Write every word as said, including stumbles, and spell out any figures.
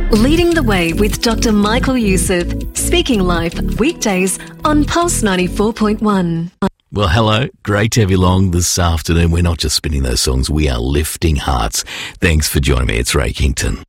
Leading the Way with Doctor Michael Youssef. Speaking Life, weekdays on Pulse ninety-four point one. Well, hello. Great to have you along this afternoon. We're not just spinning those songs, we are lifting hearts. Thanks for joining me. It's Ray Kington.